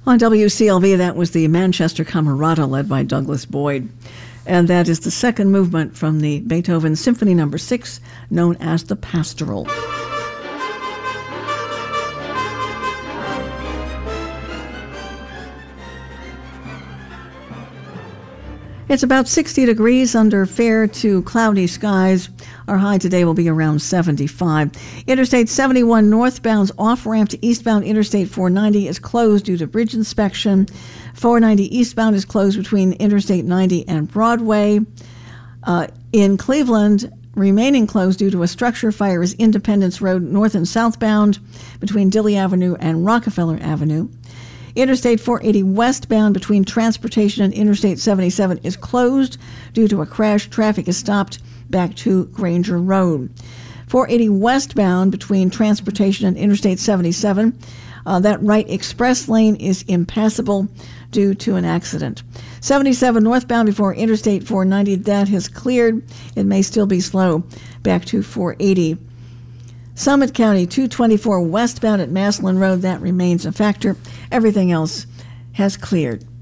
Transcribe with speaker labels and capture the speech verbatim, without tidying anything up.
Speaker 1: On W C L V, that was the Manchester Camerata led by Douglas Boyd. And that is the second movement from the Beethoven Symphony Number six, known as the Pastoral. It's about sixty degrees under fair to cloudy skies. Our high today will be around seventy-five. Interstate seventy-one northbound's off-ramp to eastbound Interstate four ninety is closed due to bridge inspection. four ninety eastbound is closed between Interstate ninety and Broadway. Uh, in Cleveland, remaining closed due to a structure fire is Independence Road north and southbound between Dilley Avenue and Rockefeller Avenue. Interstate four eighty westbound between Transportation and Interstate seventy-seven is closed due to a crash. Traffic is stopped back to Granger Road. four eighty westbound between Transportation and Interstate seventy-seven, uh, that right express lane is impassable due to an accident. seventy-seven northbound before Interstate four ninety, that has cleared. It may still be slow back to four eighty. Summit County two twenty-four westbound at Maslin Road, that remains a factor. Everything else has cleared.